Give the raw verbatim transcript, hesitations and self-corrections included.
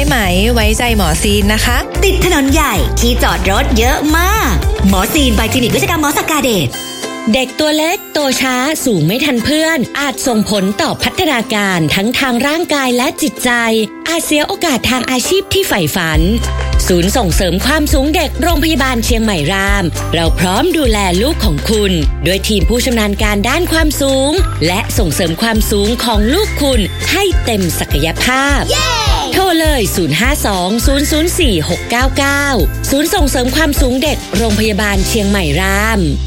ไหมไว้ใจหมอซีนนะคะติดถนนใหญ่ที่จอดรถเยอะมากหมอซีนบายคลินิกวิชกรรมหมอสกาเดชเด็กตัวเล็กโตช้าสูงไม่ทันเพื่อนอาจส่งผลต่อพัฒนาการทั้งทางร่างกายและจิตใจอาจเสียโอกาสทางอาชีพที่ใฝ่ฝันศูนย์ส่งเสริมความสูงเด็กโรงพยาบาลเชียงใหม่รามเราพร้อมดูแลลูกของคุณด้วยทีมผู้ชำนาญการด้านความสูงและส่งเสริมความสูงของลูกคุณให้เต็มศักยภาพ yeah! โทรเลยศูนย์ ห้า สอง ศูนย์ ศูนย์ สี่ หก เก้า เก้าศูนย์ส่งเสริมความสูงเด็กโรงพยาบาลเชียงใหม่ราม